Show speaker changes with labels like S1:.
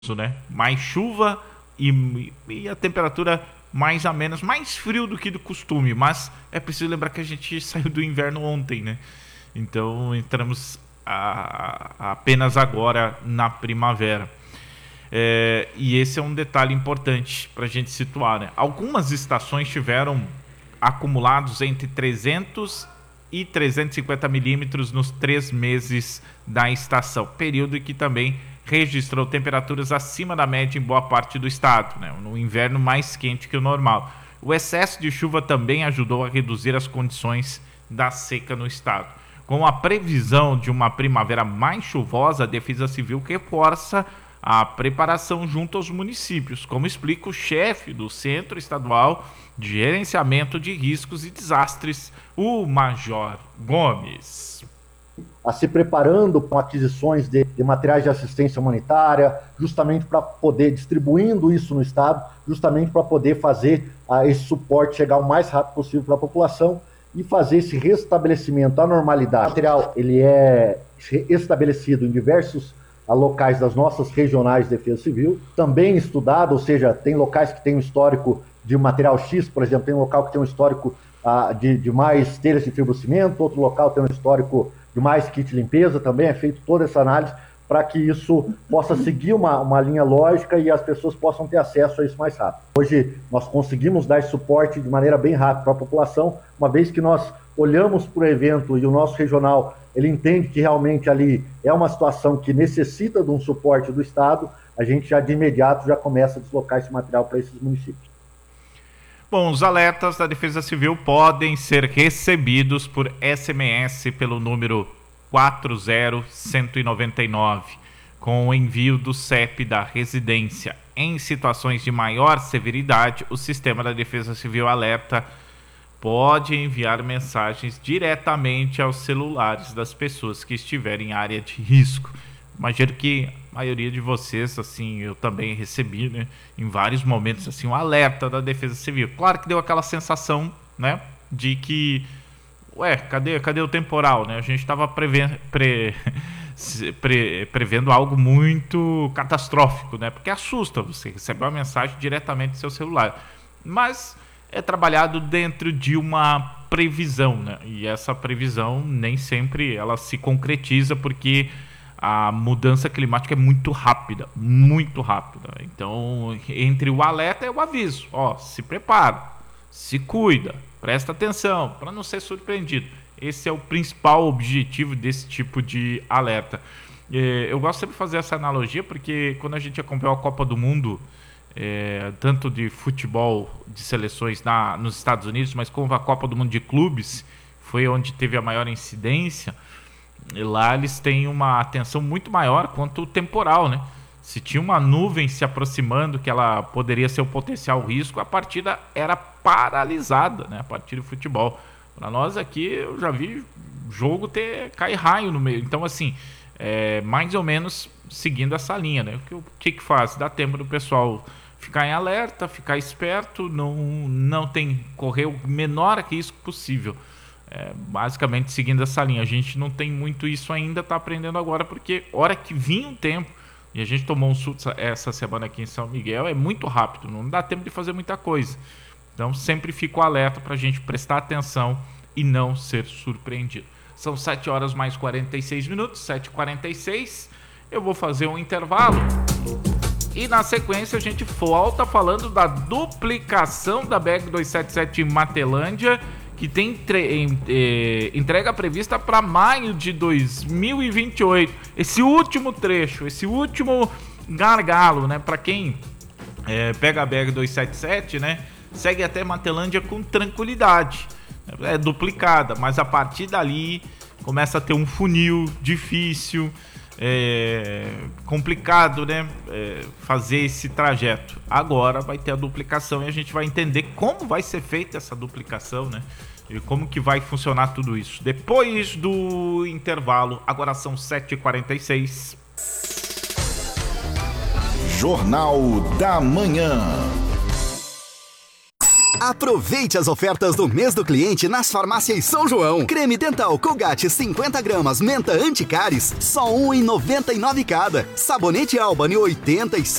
S1: né? Mais chuva e a temperatura mais a menos, mais frio do que do costume, mas é preciso lembrar que a gente saiu do inverno ontem, né? Então entramos apenas agora na primavera. E esse é um detalhe importante para a gente situar, né? Algumas estações tiveram acumulados entre 300 e 350 milímetros nos 3 meses da estação, período em que também registrou temperaturas acima da média em boa parte do estado, né? No inverno mais quente que o normal. O excesso de chuva também ajudou a reduzir as condições da seca no estado. Com a previsão de uma primavera mais chuvosa, a Defesa Civil reforça a preparação junto aos municípios, como explica o chefe do Centro Estadual de Gerenciamento de Riscos e Desastres, o Major Gomes.
S2: A se preparando com aquisições de materiais de assistência humanitária, justamente para poder distribuindo isso no estado, justamente para poder fazer esse suporte chegar o mais rápido possível para a população e fazer esse restabelecimento à normalidade. O material ele é estabelecido em diversos locais das nossas regionais de defesa civil, também estudado, ou seja, tem locais que tem um histórico de material X, por exemplo, tem um local que tem um histórico de mais telhas de fibrocimento, outro local tem um histórico de mais kit de limpeza, também é feito toda essa análise para que isso possa seguir uma linha lógica e as pessoas possam ter acesso a isso mais rápido. Hoje nós conseguimos dar esse suporte de maneira bem rápida para a população, uma vez que nós olhamos para o evento e o nosso regional ele entende que realmente ali é uma situação que necessita de um suporte do Estado, a gente já de imediato já começa a deslocar esse material para esses municípios.
S1: Bom, os alertas da Defesa Civil podem ser recebidos por SMS pelo número 40199, com o envio do CEP da residência. Em situações de maior severidade, o sistema da Defesa Civil Alerta pode enviar mensagens diretamente aos celulares das pessoas que estiverem em área de risco. Imagino que a maioria de vocês, assim, eu também recebi, né, em vários momentos, assim, um alerta da Defesa Civil. Claro que deu aquela sensação, né, de que, cadê o temporal, né? A gente estava prevendo algo muito catastrófico, né? Porque assusta você receber uma mensagem diretamente do seu celular. Mas é trabalhado dentro de uma previsão, né? E essa previsão nem sempre ela se concretiza porque a mudança climática é muito rápida, muito rápida. Então, entre o alerta e o aviso, se prepara, se cuida, presta atenção para não ser surpreendido. Esse é o principal objetivo desse tipo de alerta. Eu gosto sempre de fazer essa analogia porque quando a gente acompanhou a Copa do Mundo, tanto de futebol de seleções nos Estados Unidos, mas como a Copa do Mundo de clubes, foi onde teve a maior incidência. E lá eles têm uma atenção muito maior quanto o temporal, né? Se tinha uma nuvem se aproximando que ela poderia ser um potencial risco, a partida era paralisada, né? A partida de futebol. Para nós aqui, eu já vi jogo cair raio no meio. Então, assim, mais ou menos seguindo essa linha, né? O que faz? Dá tempo do pessoal ficar em alerta, ficar esperto, não correr o menor risco possível. Basicamente seguindo essa linha. A gente não tem muito isso ainda, está aprendendo agora, porque hora que vinha um tempo, e a gente tomou um susto essa semana aqui em São Miguel, é muito rápido, não dá tempo de fazer muita coisa. Então sempre fico alerta para a gente prestar atenção e não ser surpreendido. São 7 horas mais 46 minutos, 7h46. Eu vou fazer um intervalo e na sequência a gente volta falando da duplicação da BR-277 em Matelândia, que tem entrega prevista para maio de 2028. Esse último trecho, esse último gargalo, né? Para quem pega a BR-277, né? Segue até Matelândia com tranquilidade. É duplicada, mas a partir dali começa a ter um funil difícil, complicado, né? Fazer esse trajeto. Agora vai ter a duplicação e a gente vai entender como vai ser feita essa duplicação, né? E como que vai funcionar tudo isso. Depois do intervalo, agora são 7h46.
S3: Jornal da Manhã. Aproveite as ofertas do mês do cliente nas farmácias São João. Creme dental Colgate 50 gramas menta anticáries, só R$ 1,99 cada. Sabonete Albany 85